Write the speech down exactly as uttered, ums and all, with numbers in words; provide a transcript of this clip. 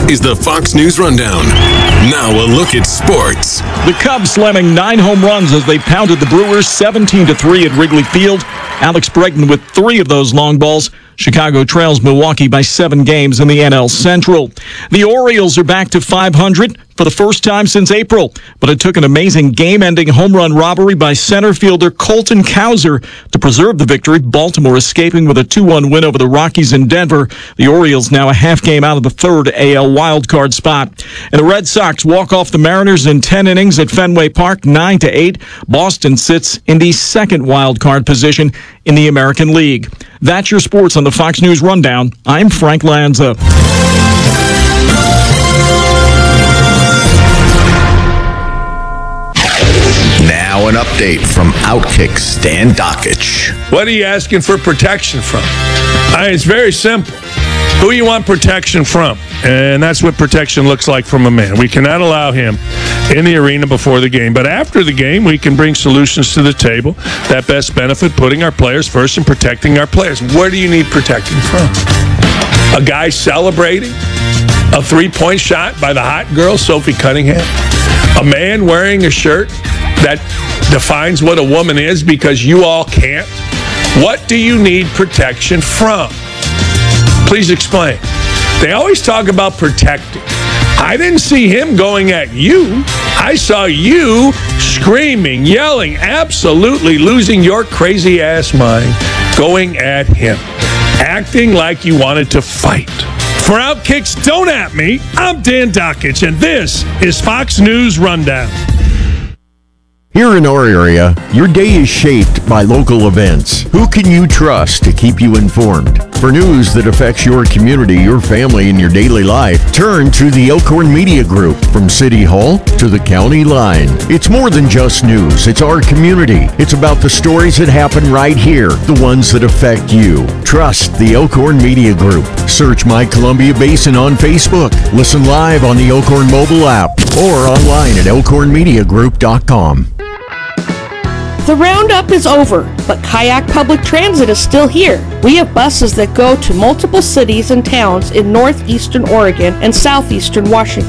is the Fox News Rundown. Now a look at sports. The Cubs slamming nine home runs as they pounded the Brewers seventeen to three at Wrigley Field. Alex Bregman with three of those long balls. Chicago trails Milwaukee by seven games in the N L Central. The Orioles are back to five hundred for the first time since April, but it took an amazing game-ending home run robbery by center fielder Colton Cowser to preserve the victory. Baltimore escaping with a two one win over the Rockies in Denver. The Orioles now a half game out of the third A L wildcard spot. And the Red Sox walk off the Mariners in ten innings at Fenway Park, nine to eight. Boston sits in the second wildcard position in the American League. That's your sports on the Fox News Rundown. I'm Frank Lanza. Now an update from Outkick Stan Dockich. What are you asking for protection from? Uh, it's very simple. Who you want protection from? And that's what protection looks like from a man. We cannot allow him in the arena before the game. But after the game, we can bring solutions to the table that best benefit putting our players first and protecting our players. Where do you need protecting from? A guy celebrating a three-point shot by the hot girl, Sophie Cunningham? A man wearing a shirt that defines what a woman is because you all can't? What do you need protection from? Please explain. They always talk about protecting. I didn't see him going at you. I saw you screaming, yelling, absolutely losing your crazy ass mind, going at him, acting like you wanted to fight. For Outkicks, don't at me. I'm Dan Dockich, and this is Fox News Rundown. Here in our area, your day is shaped by local events. Who can you trust to keep you informed? For news that affects your community, your family, and your daily life, turn to the Elkhorn Media Group. From City Hall to the county line. It's more than just news. It's our community. It's about the stories that happen right here, the ones that affect you. Trust the Elkhorn Media Group. Search My Columbia Basin on Facebook. Listen live on the Elkhorn mobile app or online at elkhorn media group dot com. The roundup is over, but Kayak Public Transit is still here. We have buses that go to multiple cities and towns in northeastern Oregon and southeastern Washington.